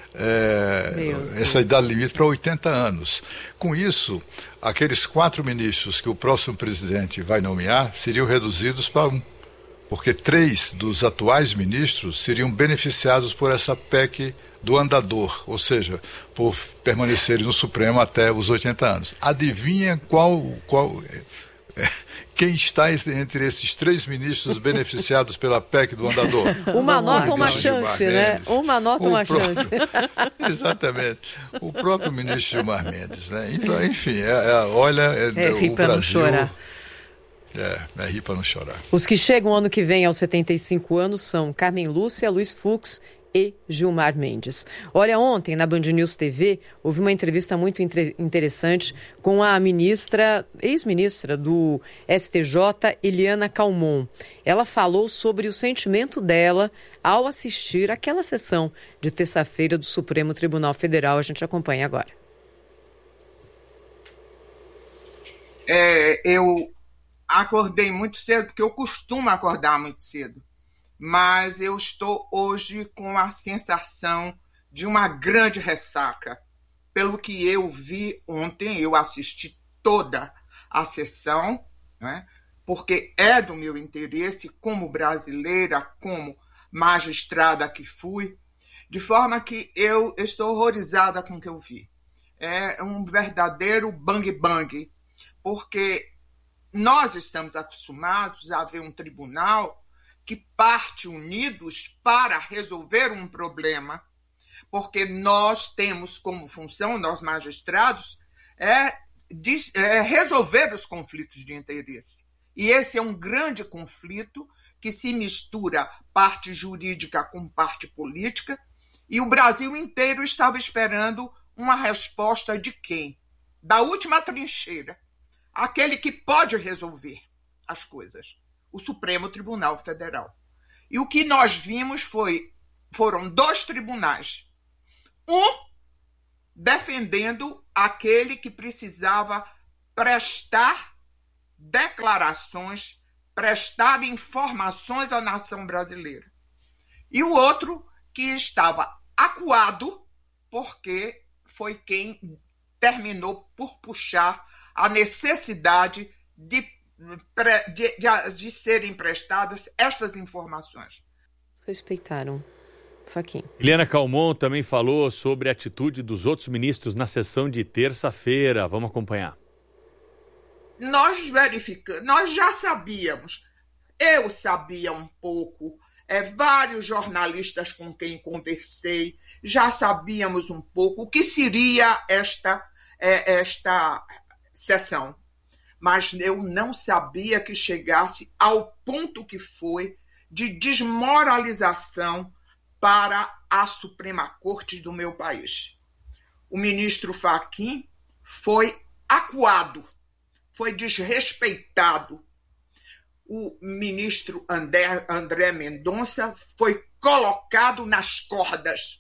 S7: É, essa idade limite para oitenta anos. Com isso, aqueles quatro ministros que o próximo presidente vai nomear seriam reduzidos para um, porque três dos atuais ministros seriam beneficiados por essa P E C do andador, ou seja, por permanecerem no Supremo até os oitenta anos. Adivinha qual... qual é, quem está entre esses três ministros beneficiados pela P E C do andador?
S9: Uma nota, uma chance, né? Uma nota, uma chance.
S7: Exatamente. O próprio ministro Gilmar Mendes, né? Então, enfim, é, é, olha, é,
S8: é rir
S7: o
S8: para
S7: Brasil...
S8: não chorar.
S7: É, é rir para não chorar.
S9: Os que chegam ano que vem aos setenta e cinco anos são Carmen Lúcia, Luiz Fux e Gilmar Mendes. Olha, ontem na Band News T V houve uma entrevista muito interessante com a ministra, ex-ministra do S T J, Eliana Calmon. Ela falou sobre o sentimento dela ao assistir aquela sessão de terça-feira do Supremo Tribunal Federal. A gente acompanha agora.
S14: É, eu acordei muito cedo, porque eu costumo acordar muito cedo. Mas eu estou hoje com a sensação de uma grande ressaca. Pelo que eu vi ontem, eu assisti toda a sessão, né, porque é do meu interesse, como brasileira, como magistrada que fui, de forma que eu estou horrorizada com o que eu vi. É um verdadeiro bang-bang, porque nós estamos acostumados a ver um tribunal que parte unidos para resolver um problema, porque nós temos como função, nós magistrados, é, de, é resolver os conflitos de interesse. E esse é um grande conflito que se mistura parte jurídica com parte política, e o Brasil inteiro estava esperando uma resposta de quem? Da última trincheira, aquele que pode resolver as coisas, o Supremo Tribunal Federal. E o que nós vimos foi, foram dois tribunais, um defendendo aquele que precisava prestar declarações, prestar informações à nação brasileira, e o outro que estava acuado porque foi quem terminou por puxar a necessidade de, de, de, de serem prestadas estas informações.
S9: Respeitaram. Faquim.
S5: Eliana Calmon também falou sobre a atitude dos outros ministros na sessão de terça-feira. Vamos acompanhar.
S14: Nós verificamos, nós já sabíamos, eu sabia um pouco, é, vários jornalistas com quem conversei, já sabíamos um pouco o que seria esta, é, esta sessão, mas eu não sabia que chegasse ao ponto que foi de desmoralização para a Suprema Corte do meu país. O ministro Faquim foi acuado, foi desrespeitado. O ministro André, André Mendonça foi colocado nas cordas.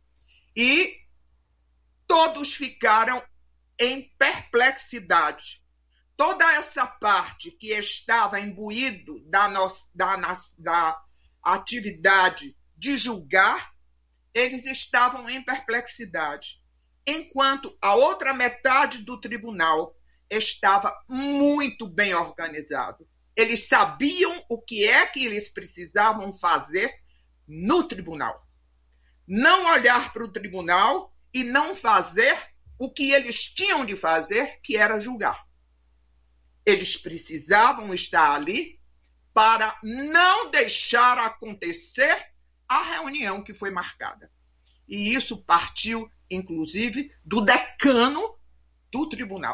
S14: E todos ficaram em perplexidade. Toda essa parte que estava imbuído da, nossa, da, da atividade de julgar, eles estavam em perplexidade. Enquanto a outra metade do tribunal estava muito bem organizado. Eles sabiam o que é que eles precisavam fazer no tribunal. Não olhar para o tribunal e não fazer o que eles tinham de fazer, que era julgar. Eles precisavam estar ali para não deixar acontecer a reunião que foi marcada. E isso partiu, inclusive, do decano do tribunal.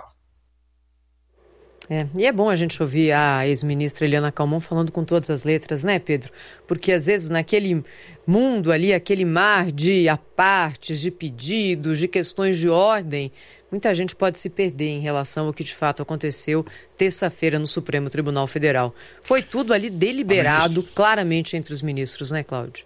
S9: É, e é bom a gente ouvir a ex-ministra Eliana Calmon falando com todas as letras, né, Pedro? Porque às vezes naquele mundo ali, aquele mar de apartes, de pedidos, de questões de ordem, muita gente pode se perder em relação ao que de fato aconteceu terça-feira no Supremo Tribunal Federal. Foi tudo ali deliberado claramente entre os ministros, né, Cláudio?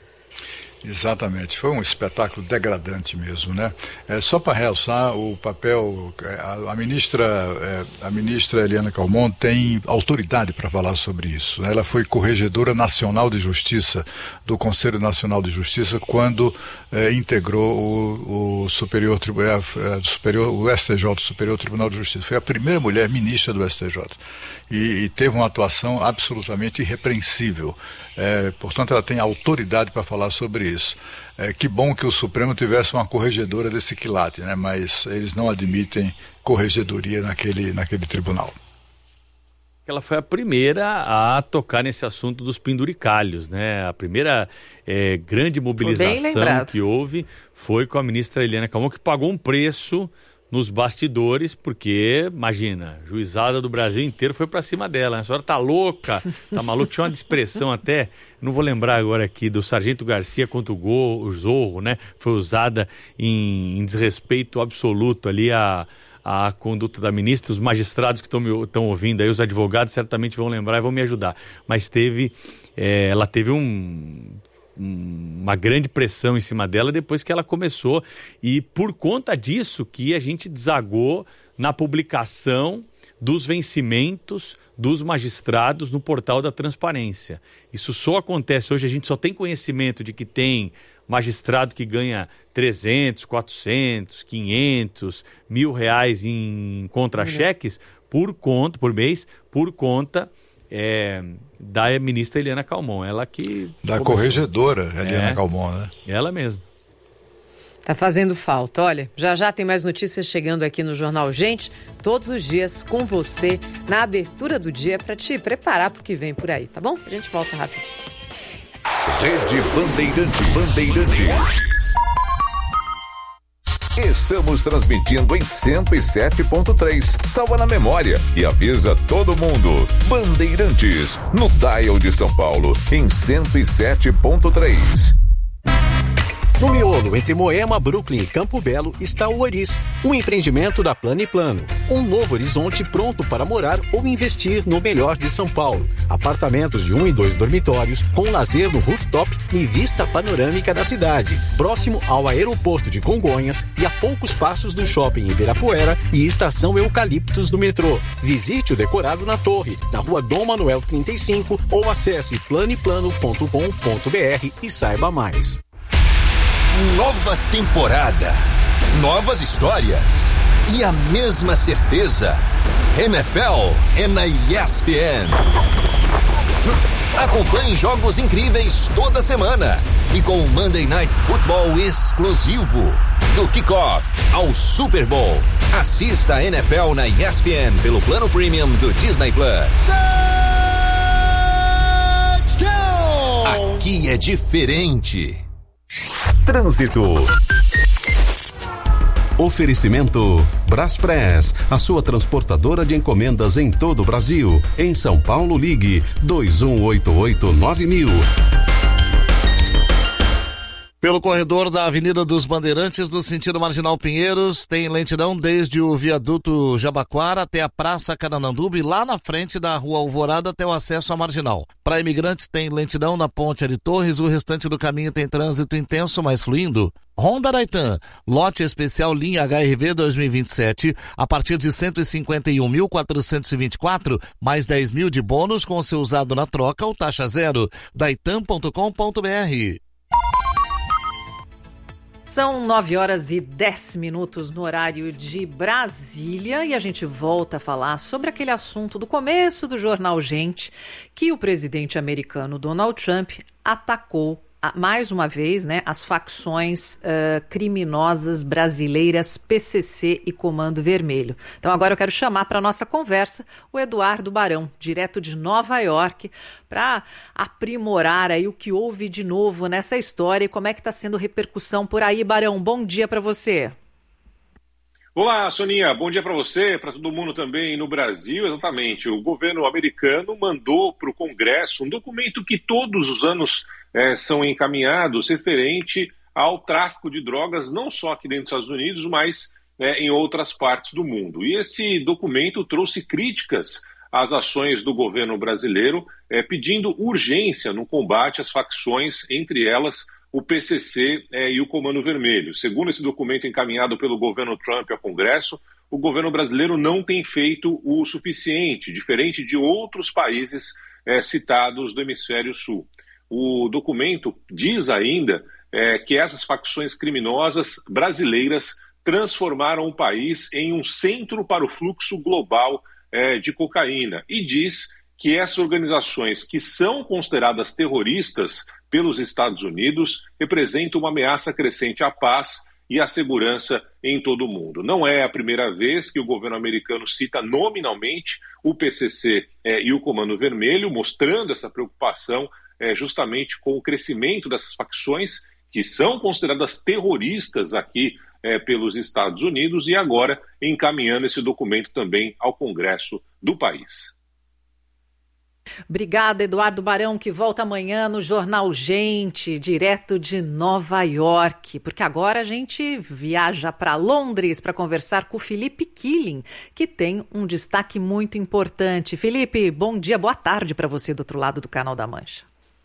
S7: Exatamente, foi um espetáculo degradante mesmo, né? É, só para realçar o papel, a, a ministra é, a ministra Eliana Calmon tem autoridade para falar sobre isso. Ela foi corregedora nacional de justiça do Conselho Nacional de Justiça quando é, integrou o, o Superior Tribunal, é, Superior, o S T J, o Superior Tribunal de Justiça. Foi a primeira mulher ministra do S T J e, e teve uma atuação absolutamente irrepreensível. É, portanto, ela tem autoridade para falar sobre isso. É, que bom que o Supremo tivesse uma corregedora desse quilate, né? Mas eles não admitem corregedoria naquele, naquele tribunal.
S5: Ela foi a primeira a tocar nesse assunto dos penduricalhos, né? A primeira é, grande mobilização que houve foi com a ministra Eliana Calmon, que pagou um preço nos bastidores, porque, imagina, a juizada do Brasil inteiro foi pra cima dela, né? A senhora tá louca, tá maluca, tinha uma expressão até, não vou lembrar agora aqui, do Sargento Garcia contra o, Go, o Zorro, né? Foi usada em, em desrespeito absoluto ali a, a conduta da ministra. Os magistrados que estão ouvindo aí, os advogados certamente vão lembrar e vão me ajudar, mas teve, é, ela teve um... uma grande pressão em cima dela depois que ela começou, e por conta disso que a gente desagou na publicação dos vencimentos dos magistrados no portal da transparência. Isso só acontece hoje, a gente só tem conhecimento de que tem magistrado que ganha trezentos, quatrocentos, quinhentos, mil reais em contra-cheques por conta, por mês, por conta É, da ministra Eliana Calmon, ela que...
S7: Da começou. Corregedora Eliana é, Calmon, né?
S5: Ela mesma.
S9: Tá fazendo falta. Olha, já já tem mais notícias chegando aqui no Jornal Gente, todos os dias com você na abertura do dia para te preparar para o que vem por aí, tá bom? A gente volta rápido.
S4: Rede Bandeirantes. Bandeirantes. Estamos transmitindo em cento e sete ponto três. Salva na memória e avisa todo mundo. Bandeirantes, no Dial de São Paulo, em cento e sete ponto três.
S15: No miolo, entre Moema, Brooklyn e Campo Belo, está o Oris, um empreendimento da Plano e Plano. Um novo horizonte pronto para morar ou investir no melhor de São Paulo. Apartamentos de um e dois dormitórios, com lazer no rooftop e vista panorâmica da cidade. Próximo ao aeroporto de Congonhas e a poucos passos do shopping Ibirapuera e estação Eucaliptos do metrô. Visite o decorado na torre, na rua Dom Manuel trinta e cinco ou acesse plano e plano ponto com ponto b r e saiba mais.
S16: Nova temporada, novas histórias e a mesma certeza. N F L é na E S P N. Acompanhe jogos incríveis toda semana e com o Monday Night Football exclusivo. Do kickoff ao Super Bowl. Assista a N F L na E S P N pelo plano premium do Disney Plus. Aqui é diferente.
S2: Trânsito. Oferecimento Braspress, a sua transportadora de encomendas em todo o Brasil. Em São Paulo, ligue dois um oito oito nove mil.
S3: Pelo corredor da Avenida dos Bandeirantes, no sentido Marginal Pinheiros, tem lentidão desde o viaduto Jabaquara até a Praça Canananduba e lá na frente da Rua Alvorada até o acesso à Marginal. Para imigrantes tem lentidão na Ponte de Torres, o restante do caminho tem trânsito intenso, mas fluindo. Honda Araitan, lote especial linha H R V dois mil e vinte e sete, a partir de cento e cinquenta e um mil quatrocentos e vinte e quatro, mais dez mil de bônus com seu usado na troca ou taxa zero. daitan ponto com ponto b r.
S8: São nove horas e dez minutos no horário de Brasília e a gente volta a falar sobre aquele assunto do começo do Jornal Gente, que o presidente americano Donald Trump atacou mais uma vez, né, as facções uh, criminosas brasileiras P C C e Comando Vermelho. Então agora eu quero chamar para a nossa conversa o Eduardo Barão, direto de Nova York, para aprimorar aí o que houve de novo nessa história e como é que está sendo repercussão por aí. Barão, bom dia para você.
S17: Olá, Soninha, bom dia para você, para todo mundo também no Brasil. Exatamente, o governo americano mandou para o Congresso um documento que todos os anos é, são encaminhados referente ao tráfico de drogas, não só aqui dentro dos Estados Unidos, mas é, em outras partes do mundo. E esse documento trouxe críticas às ações do governo brasileiro, é, pedindo urgência no combate às facções, entre elas o P C C é, e o Comando Vermelho. Segundo esse documento encaminhado pelo governo Trump ao Congresso, o governo brasileiro não tem feito o suficiente, diferente de outros países é, citados do Hemisfério Sul. O documento diz ainda é, que essas facções criminosas brasileiras transformaram o país em um centro para o fluxo global é, de cocaína e diz que essas organizações que são consideradas terroristas pelos Estados Unidos representam uma ameaça crescente à paz e à segurança em todo o mundo. Não é a primeira vez que o governo americano cita nominalmente o P C C é, e o Comando Vermelho, mostrando essa preocupação é, justamente com o crescimento dessas facções que são consideradas terroristas aqui é, pelos Estados Unidos e agora encaminhando esse documento também ao Congresso do país.
S8: Obrigada, Eduardo Barão, que volta amanhã no Jornal Gente, direto de Nova York, porque agora a gente viaja para Londres para conversar com o Felipe Killing, que tem um destaque muito importante. Felipe, bom dia, boa tarde para você do outro lado do Canal da Mancha.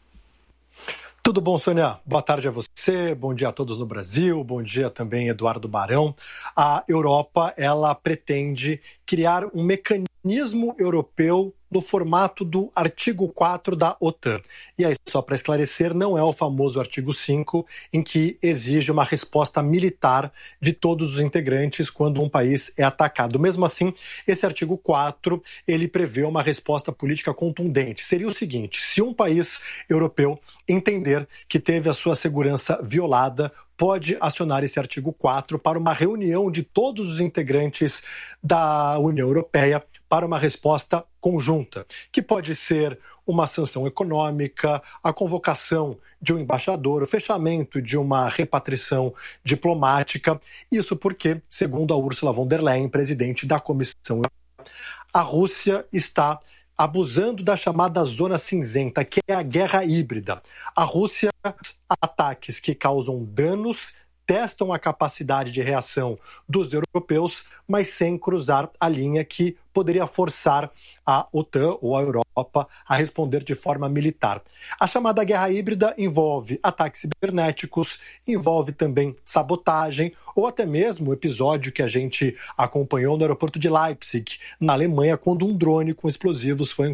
S18: Tudo bom, Sônia? Boa tarde a você, bom dia a todos no Brasil, bom dia também, Eduardo Barão. A Europa, ela pretende criar um mecanismo europeu no formato do artigo quatro da OTAN. E aí, só para esclarecer, não é o famoso artigo cinco, em que exige uma resposta militar de todos os integrantes quando um país é atacado. Mesmo assim, esse artigo quatro, ele prevê uma resposta política contundente. Seria o seguinte: se um país europeu entender que teve a sua segurança violada pode acionar esse artigo quatro para uma reunião de todos os integrantes da União Europeia para uma resposta conjunta, que pode ser uma sanção econômica, a convocação de um embaixador, o fechamento de uma repatriação diplomática. Isso porque, segundo a Ursula von der Leyen, presidente da Comissão Europeia, a Rússia está abusando da chamada zona cinzenta, que é a guerra híbrida. A Rússia, ataques que causam danos, testam a capacidade de reação dos europeus, mas sem cruzar a linha que poderia forçar a OTAN ou a Europa a responder de forma militar. A chamada guerra híbrida envolve ataques cibernéticos, envolve também sabotagem ou até mesmo o episódio que a gente acompanhou no aeroporto de Leipzig, na Alemanha, quando um drone com explosivos foi